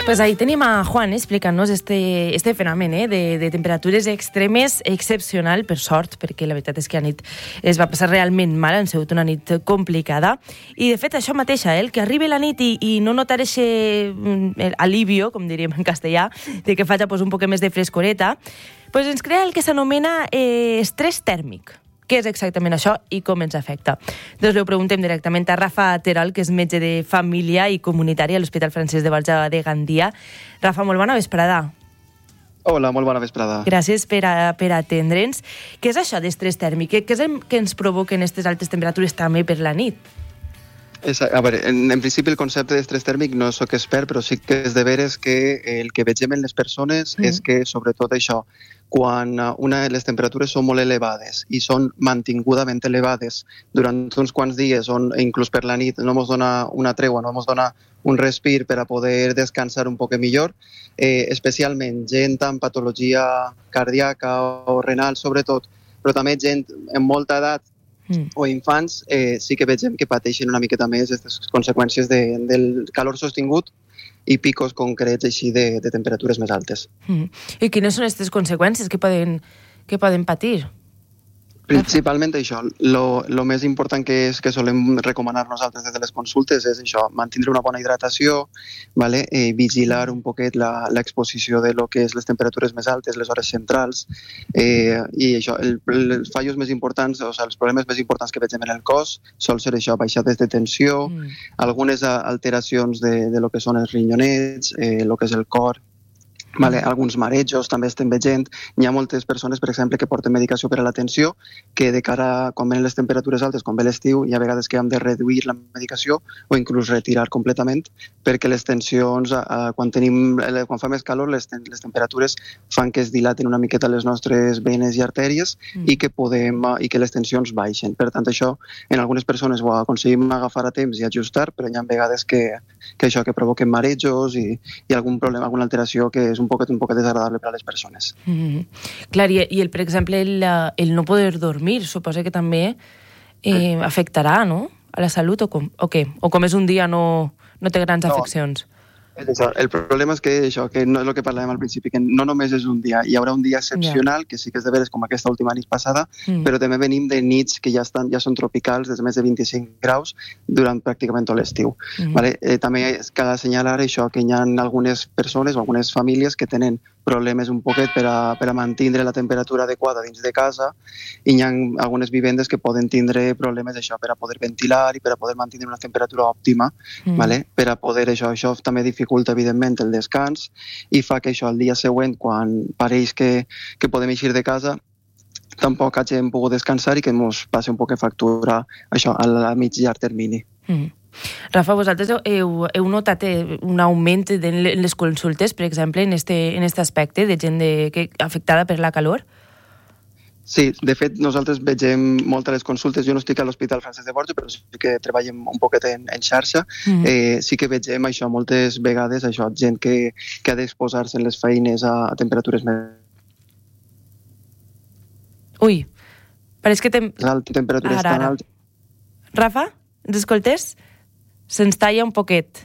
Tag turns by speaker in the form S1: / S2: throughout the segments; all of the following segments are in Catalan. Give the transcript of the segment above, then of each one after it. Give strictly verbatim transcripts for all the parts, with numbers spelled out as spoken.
S1: Pues ahí tenim a Juan explicant-nos este, este fenomen eh, de, de temperatures extremes excepcional, per sort, perquè la veritat és que la nit es va passar realment mal, han sigut una nit complicada. I, de fet, això mateix, eh, el que arribi la nit i, i no notar aquest alivio, com diríem en castellà, de que faci pues, un poc més de frescoreta, pues ens crea el que s'anomena eh, estrès tèrmic. Què és exactament això i com ens afecta? Doncs ho preguntem directament a Rafa Terol, que és metge de família i comunitari a l'Hospital Francesc de Borja de Gandia. Rafa, molt bona vesprada.
S2: Hola, molt bona vesprada.
S1: Gràcies per, a, per atendre'ns. Què és això d'estrès tèrmic? Què és el que ens provoquen aquestes altes temperatures també per la nit?
S2: És, a veure, en, en principi el concepte d'estrès tèrmic no sóc expert, però sí que és de veres que el que vegem en les persones mm. és que, sobretot això, quan una, les temperatures són molt elevades i són mantingudament elevades durant uns quants dies, on inclús per la nit no ens dona una tregua, no ens dona un respir per a poder descansar un poc millor, eh, especialment gent amb patologia cardíaca o renal, sobretot, però també gent amb molta edat mm. o infants, eh, sí que vegem que pateixen una miqueta més aquestes conseqüències de, del calor sostingut i picos concrets així de, de temperatures més altes.
S1: Mm. I quines són aquestes conseqüències que poden, que poden patir?
S2: Principalment això. Lo, lo més important que, és, que solem recomanar nosaltres des de les consultes és això, mantindre una bona hidratació, vale? eh, vigilar un poquet l'exposició de lo que és les temperatures més altes, les hores centrals, eh, i això, el, els fallos més importants, o sigui, els problemes més importants que vegem en el cos sol ser això, baixades de tensió, mm. algunes alteracions de, de lo que són els rinyonets, eh, lo que és el cor, Vale, alguns marejos també estem veient. Hi ha moltes persones, per exemple, que porten medicació per a la tensió, que de cara a quan venen les temperatures altes, quan ve l'estiu, hi ha vegades que hem de reduir la medicació o inclús retirar completament, perquè les tensions, eh, quan, tenim, quan fa més calor, les, les temperatures fan que es dilaten una miqueta les nostres venes i artèries mm. i, que podem, i que les tensions baixen. Per tant, això en algunes persones ho aconseguim agafar a temps i ajustar, però hi ha vegades que, que això que provoquen marejos i, i algun problema, alguna alteració que és un poc, un poc desagradable per a les persones.
S1: Mm-hmm. Clar, i, i el, per exemple, el, el no poder dormir, suposa que també eh, afectarà, no?, a la salut, o com, o què? O com és un dia no, no té grans no. afeccions?
S2: El problema és que això, que no és el que parlàvem al principi, que no només és un dia, hi haurà un dia excepcional, yeah. que sí que és de veres com aquesta última nit passada, mm. però també venim de nits que ja, estan, ja són tropicals, de més de vint-i-cinc graus, durant pràcticament tot l'estiu. Mm. Vale? Eh, també cal assenyalar això, que hi ha algunes persones o algunes famílies que tenen problemes un poquet per a, per a mantenir la temperatura adequada dins de casa, i hi ha algunes vivendes que poden tindre problemes això, per a poder ventilar i per a poder mantenir una temperatura òptima, mm. vale? Per a poder això, això també dificulta evidentment el descans i fa que això al dia següent, quan pareix que, que podem eixir de casa, tampoc hagin pogut descansar i que ens passi un poc de factura això a la mig llarg termini.
S1: Mm. Rafa, vosaltres heu, heu notat un augment en les consultes, per exemple, en este, en este aspecte de gent de, que, afectada per la calor?
S2: Sí, de fet, nosaltres vegem molt a les consultes. Jo no estic a l'Hospital Francesc de Borja, però sí que treballem un poquet en, en xarxa. Mm. Eh, sí que vegem això moltes vegades, això, gent que, que ha d'exposar-se en les feines a, a temperatures més...
S1: Ui, pareix que... Tem...
S2: temperatures
S1: ara,
S2: tan
S1: ara.
S2: altes.
S1: Rafa, ens escoltes? Se'ns talla un poquet.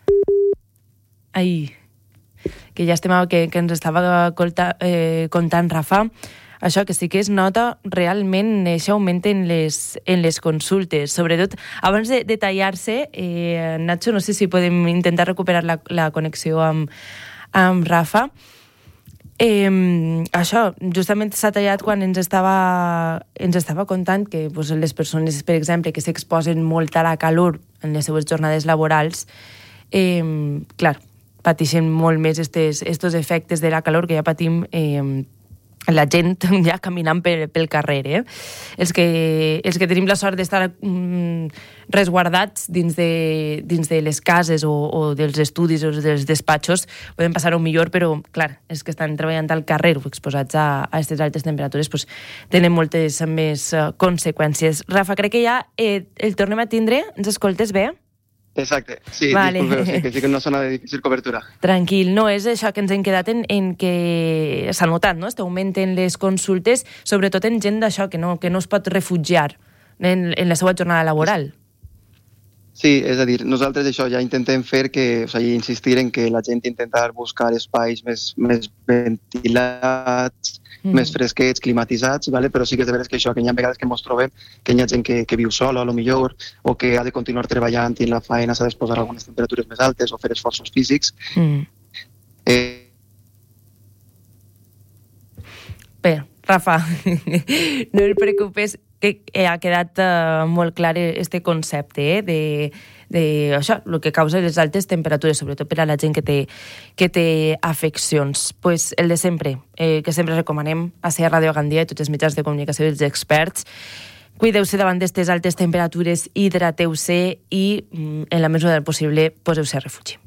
S1: Ai, que ja estem, que, que ens estava colta, eh, contant Rafa, això que sí que es nota realment aquest augment en les, en les consultes. Sobretot, abans de, de tallar-se, eh, Nacho, no sé si podem intentar recuperar la, la connexió amb, amb Rafa. Eh, això, justament s'ha tallat quan ens estava, ens estava contant que pues, les persones, per exemple, que s'exposen molt a la calor en les seues jornades laborals, eh, clar, pateixen molt més estos, estos efectes de la calor que ja patim eh, la gent ja caminant pel, pel carrer. Eh? Els, que, els que tenim la sort d'estar mm, resguardats dins de, dins de les cases o, o dels estudis o dels despatxos podem passar-ho millor, però, clar, els que estan treballant al carrer o exposats a aquestes altes temperatures pues, tenen moltes més uh, conseqüències. Rafa, crec que ja eh, el tornem a tindre. Ens escoltes bé?
S2: Exacte, sí,
S1: vale.
S2: Disculpeu, sí, que sí que en una zona de difícil cobertura.
S1: Tranquil, no, és això que ens hem quedat en, en que s'ha notat, no?, augmenten les consultes, sobretot en gent d'això, que no, que no es pot refugiar en, en la seva jornada laboral.
S2: Sí, és a dir, nosaltres això ja intentem fer que, o sigui, insistir en que la gent intentar buscar espais més, més ventilats, mm. més fresquets, climatitzats, ¿vale? Però sí que és de veres que això, que hi ha vegades que ens trobem que hi ha gent que, que viu sola, a lo millor, o que ha de continuar treballant i en la feina s'ha d'exposar a algunes temperatures més altes o fer esforços físics. Mm. Eh,
S1: Bé, Rafa, no et preocupes, que ha quedat uh, molt clar este concepte eh, de, de això, el que causa les altes temperatures, sobretot per a la gent que té, que té afeccions. Pues el de sempre, eh, que sempre recomanem a ser Ràdio Gandia i tots els mitjans de comunicació dels experts. Cuideu-se davant d'aquestes altes temperatures, hidrateu-se i, en la mesura del possible, poseu-se a refugi.